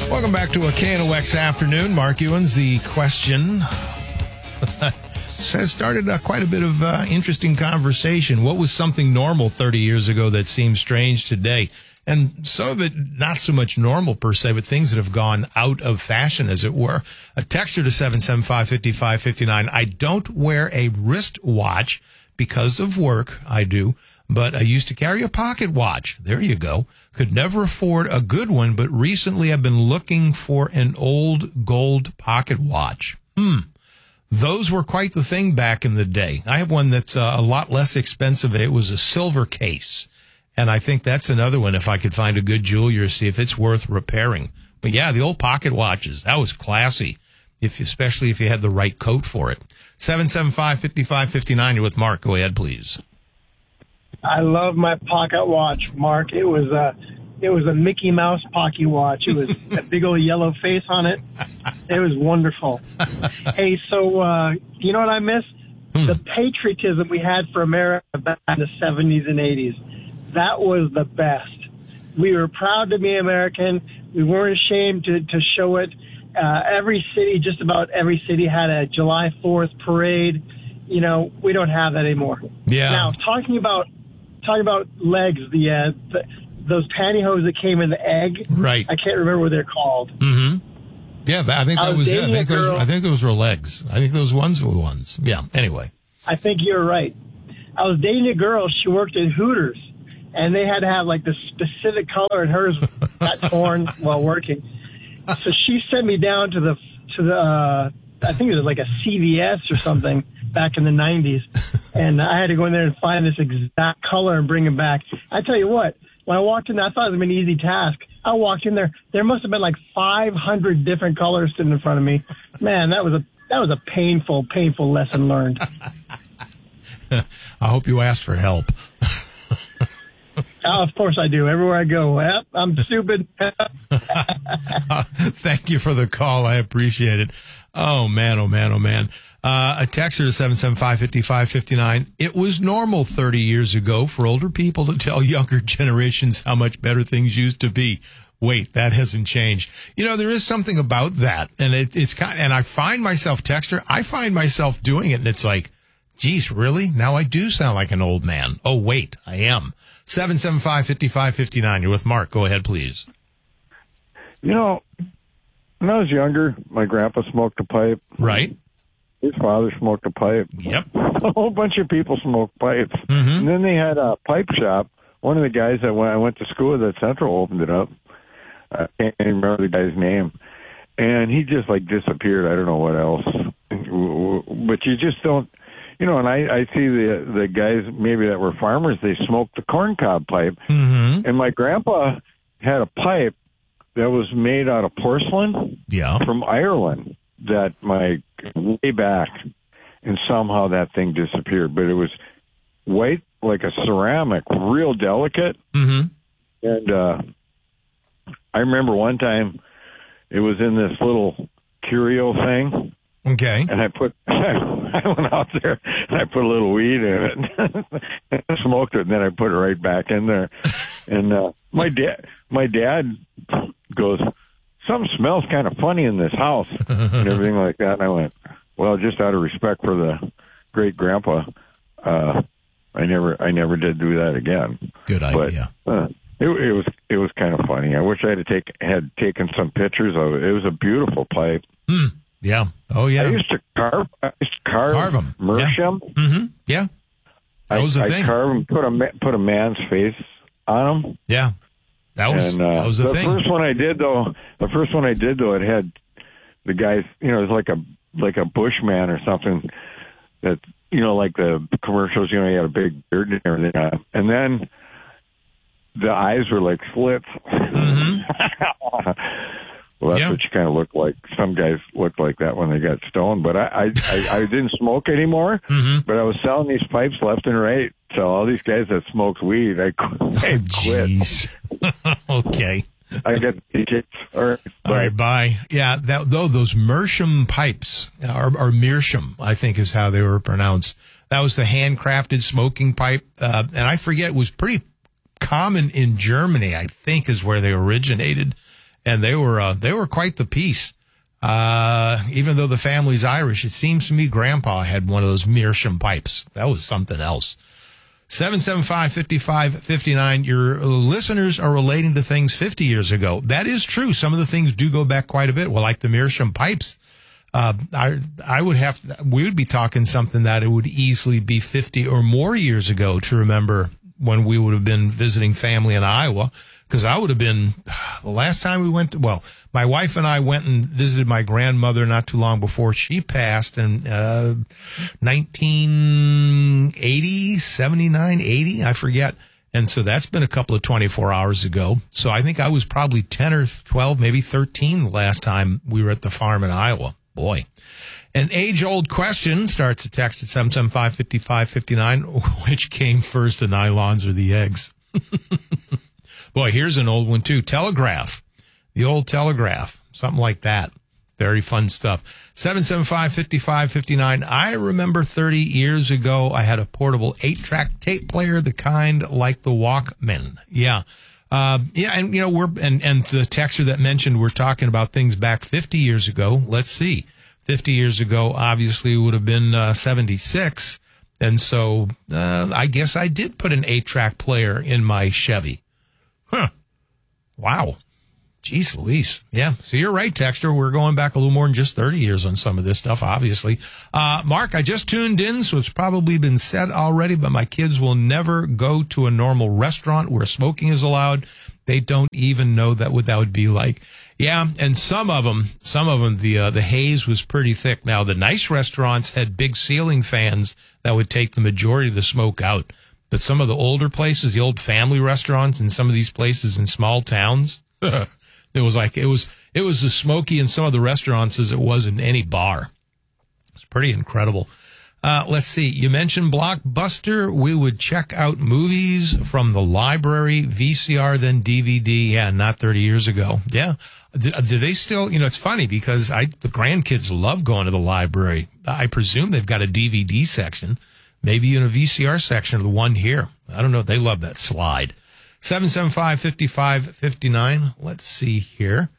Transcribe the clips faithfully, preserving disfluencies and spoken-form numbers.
Welcome back to a K N O X afternoon. Mark Ewens, the question has started uh, quite a bit of uh, interesting conversation. What was something normal thirty years ago that seems strange today? And some of it not so much normal per se, but things that have gone out of fashion, as it were. A texter to seven seven five, five five five nine. I don't wear a wristwatch because of work. I do. But I used to carry a pocket watch. There you go. Could never afford a good one, but recently I've been looking for an old gold pocket watch. Hmm. Those were quite the thing back in the day. I have one that's uh, a lot less expensive. It was a silver case. And I think that's another one, if I could find a good jeweler, see if it's worth repairing. But yeah, the old pocket watches, that was classy, if especially if you had the right coat for it. seven seven five, five five five nine, you're with Mark. Go ahead, please. I love my pocket watch, Mark. It was a, it was a Mickey Mouse pocket watch. It was a big old yellow face on it. It was wonderful. Hey, so uh, you know what I miss? Hmm. The patriotism we had for America back in the seventies and eighties. That was the best. We were proud to be American. We weren't ashamed to, to show it. Uh, every city, just about every city, had a July fourth parade. You know, we don't have that anymore. Yeah. Now, talking about talking about legs, the, uh, the those pantyhose that came in the egg. Right. I can't remember what they're called. Mm-hmm. Yeah, I think that I was was it. I think, those, girl, I think those were legs. I think those ones were the ones. Yeah, anyway. I think you're right. I was dating a girl. She worked at Hooters. And they had to have, like, the specific color, and hers got torn while working. So she sent me down to the, to the uh, I think it was like a C V S or something back in the nineties. And I had to go in there and find this exact color and bring it back. I tell you what, when I walked in there, I thought it was an easy task. I walked in there. There must have been like five hundred different colors sitting in front of me. Man, that was a that was a painful, painful lesson learned. I hope you asked for help. Oh, of course I do. Everywhere I go. Yep, I'm stupid. uh, thank you for the call. I appreciate it. Oh, man, oh, man, oh, man. Uh, a texter to seven seven five, five five five nine. It was normal thirty years ago for older people to tell younger generations how much better things used to be. Wait, that hasn't changed. You know, there is something about that. And it, it's kind, and I find myself, texter, I find myself doing it. And it's like, geez, really? Now I do sound like an old man. Oh, wait, I am. seven seven five, five five five nine. You're with Mark. Go ahead, please. You know, when I was younger, my grandpa smoked a pipe. Right. His father smoked a pipe. Yep. A whole bunch of people smoked pipes. Mm-hmm. And then they had a pipe shop. One of the guys that when I went to school at Central opened it up. I can't even remember the guy's name. And he just, like, disappeared. I don't know what else. But you just don't... You know, and I, I see the the guys maybe that were farmers, they smoked the corncob pipe. Mm-hmm. And my grandpa had a pipe that was made out of porcelain yeah. from Ireland that my way back, and somehow that thing disappeared. But it was white like a ceramic, real delicate. Mm-hmm. And uh, I remember one time it was in this little curio thing. Okay. And I put, I went out there and I put a little weed in it, and I smoked it, and then I put it right back in there. And uh, my dad, my dad goes, "Something smells kind of funny in this house," and everything like that. And I went, "Well, just out of respect for the great grandpa, uh, I never, I never did do that again." Good idea. But, uh, it, it was, it was kind of funny. I wish I had take had taken some pictures of it. It was a beautiful pipe. Hmm. Yeah. Oh, yeah. I used to carve, I used to carve, carve them. Meerschaum. Yeah. Mm-hmm. Yeah. That I, was the I thing. carve them, put a, put a man's face on them. Yeah. That was, and, uh, that was the, the thing. first one I did, though, the first one I did, though, it had the guys, you know, it was like a, like a bushman or something that, you know, like the commercials, you know, he had a big beard and everything on him. And then the eyes were like slits. Mm-hmm. Well, that's yeah. what you kind of look like. Some guys look like that when they got stoned. But I, I, I, I didn't smoke anymore. Mm-hmm. But I was selling these pipes left and right. So all these guys that smoked weed, I, I quit. Jeez. Okay. I got tickets. All right. All right, bye. Yeah, that, though, those Meerschaum pipes, or, or Meerschaum, I think is how they were pronounced. That was the handcrafted smoking pipe. Uh, and I forget, it was pretty common in Germany, I think is where they originated. and they were uh, they were quite the piece. Uh, even though the family's Irish, it seems to me Grandpa had one of those Meerschaum pipes. That was something else. seven seven five, five five five nine. Your listeners are relating to things fifty years ago. That is true. Some of the things do go back quite a bit. Well, like the Meerschaum pipes. Uh, I, I would have, we would be talking something that it would easily be fifty or more years ago to remember when we would have been visiting family in Iowa. Because I would have been, the last time we went to, well, my wife and I went and visited my grandmother not too long before she passed in uh, nineteen eighty, seventy-nine, eighty, I forget. And so that's been a couple of twenty-four hours ago. So I think I was probably ten or twelve, maybe thirteen the last time we were at the farm in Iowa. Boy. An age-old question starts a text at seven seven five, five five five nine. Which came first, the nylons or the eggs? Boy, here's an old one, too. Telegraph. The old telegraph. Something like that. Very fun stuff. seven seven five, five five five nine. I remember thirty years ago, I had a portable eight-track tape player, the kind like the Walkman. Yeah. Uh, yeah, and, you know, we're, and, and the texter that mentioned we're talking about things back fifty years ago. Let's see. fifty years ago, obviously, would have been uh, seventy-six. And so uh, I guess I did put an eight-track player in my Chevy. Huh. Wow. Jeez Louise. Yeah. So you're right, Texter. We're going back a little more than just thirty years on some of this stuff, obviously. Uh, Mark, I just tuned in, so it's probably been said already, but my kids will never go to a normal restaurant where smoking is allowed. They don't even know that what that would be like. Yeah. And some of them, some of them, the, uh, the haze was pretty thick. Now, the nice restaurants had big ceiling fans that would take the majority of the smoke out. But some of the older places, the old family restaurants and some of these places in small towns, it was like, it was, it was as smoky in some of the restaurants as it was in any bar. It's pretty incredible. Uh, let's see. You mentioned Blockbuster. We would check out movies from the library, V C R, then D V D. Yeah, not thirty years ago. Yeah. Do, do they still, you know, it's funny because I, the grandkids love going to the library. I presume they've got a D V D section. Maybe in a V C R section of the one here. I don't know. They love that slide. seven seven five, five five five nine. Let's see here.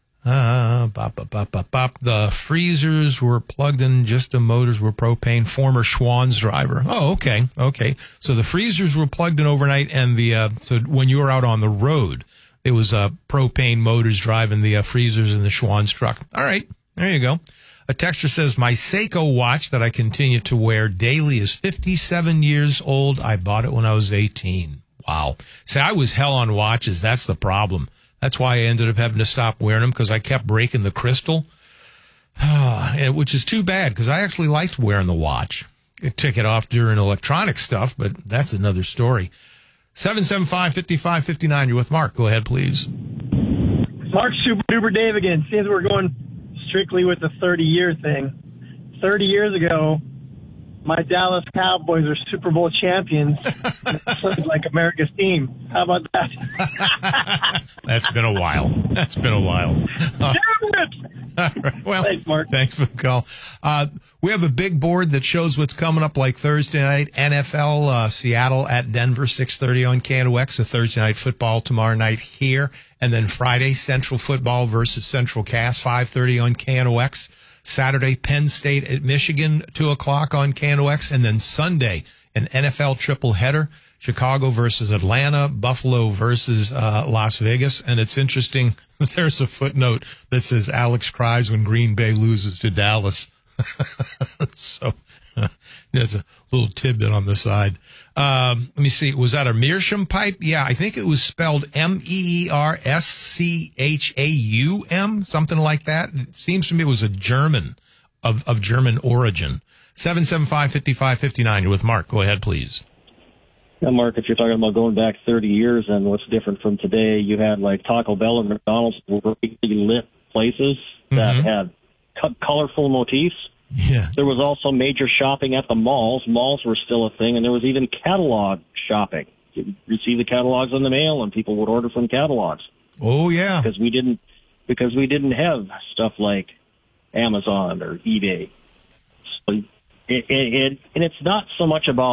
Uh, bop, bop, bop, bop, bop. The freezers were plugged in, just the motors were propane. Former Schwann's driver. Oh, okay. Okay. So the freezers were plugged in overnight, and the, uh, so when you were out on the road, it was, uh, propane motors driving the uh, freezers in the Schwann's truck. All right. There you go. A texter says, my Seiko watch that I continue to wear daily is fifty-seven years old. I bought it when I was eighteen. Wow. See, I was hell on watches. That's the problem. That's why I ended up having to stop wearing them, because I kept breaking the crystal, which is too bad, because I actually liked wearing the watch. I took it off during electronic stuff, but that's another story. seven seven five, five five five nine. You're with Mark. Go ahead, please. Mark Super Duper Dave again. Seems we're going strictly with the thirty-year thing. thirty years ago, my Dallas Cowboys are Super Bowl champions. It's like America's team. How about that? That's been a while. That's been a while. Uh, all right. Well, thanks, Mark. Thanks for the call. Uh, we have a big board that shows what's coming up, like Thursday night, N F L, uh, Seattle at Denver, six thirty on K N O X, a Thursday night football tomorrow night here. And then Friday, Central Football versus Central Cass, five thirty on K N O X. Saturday, Penn State at Michigan, two o'clock on K N O X. And then Sunday, an N F L triple header, Chicago versus Atlanta, Buffalo versus uh, Las Vegas. And it's interesting, there's a footnote that says Alex cries when Green Bay loses to Dallas. So there's a little tidbit on the side. Um, let me see. Was that a Meerschaum pipe? Yeah, I think it was spelled M E E R S C H A U M, something like that. It seems to me it was a German of, of German origin. seven seven five, five five five nine. You're with Mark. Go ahead, please. Yeah, Mark, if you're talking about going back thirty years and what's different from today, you had like Taco Bell and McDonald's were brightly lit places that mm-hmm. had co- colorful motifs. Yeah. There was also major shopping at the malls. Malls were still a thing, and there was even catalog shopping. You'd receive the catalogs in the mail, and people would order from catalogs. Oh yeah, because we didn't because we didn't have stuff like Amazon or eBay. So it, it, it and it's not so much about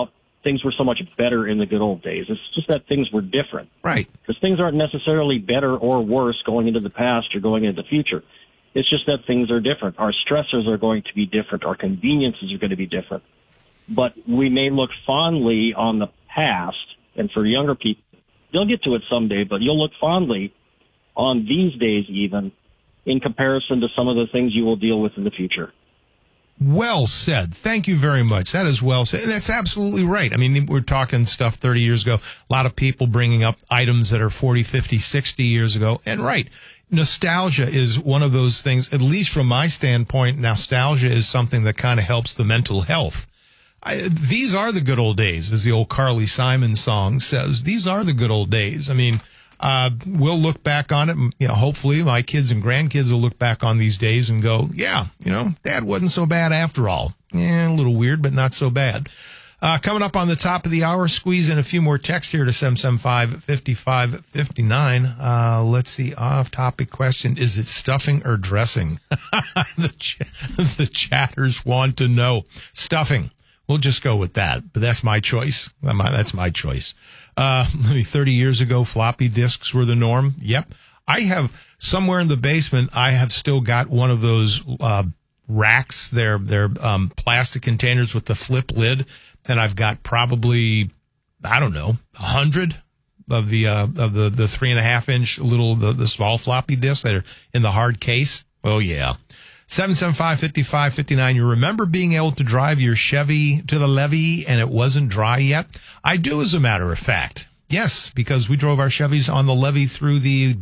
things were so much better in the good old days. It's just that things were different. Right. Because things aren't necessarily better or worse going into the past or going into the future. It's just that things are different. Our stressors are going to be different. Our conveniences are going to be different. But we may look fondly on the past, and for younger people, they'll get to it someday, but you'll look fondly on these days even in comparison to some of the things you will deal with in the future. Well said. Thank you very much. That is well said. And that's absolutely right. I mean, we're talking stuff thirty years ago. A lot of people bringing up items that are forty, fifty, sixty years ago. And right, nostalgia is one of those things, at least from my standpoint, nostalgia is something that kind of helps the mental health. I, these are the good old days, as the old Carly Simon song says. These are the good old days. I mean, uh, we'll look back on it. And, you know, hopefully my kids and grandkids will look back on these days and go, yeah, you know, Dad wasn't so bad after all. Yeah, a little weird, but not so bad. Uh, coming up on the top of the hour, squeeze in a few more texts here to seven seven five, five five five nine. Uh, let's see, off-topic question. Is it stuffing or dressing? the, ch- the chatters want to know. Stuffing. We'll just go with that, but that's my choice. That's my choice. Uh, thirty years ago, floppy disks were the norm. Yep. I have somewhere in the basement, I have still got one of those, uh, racks. They're, they're, um, plastic containers with the flip lid. And I've got probably, I don't know, a hundred of the, uh, of the, the three and a half inch little, the, the small floppy disks that are in the hard case. Oh yeah. seven seven five, five five five nine. You remember being able to drive your Chevy to the levee and it wasn't dry yet? I do, as a matter of fact. Yes, because we drove our Chevys on the levee through the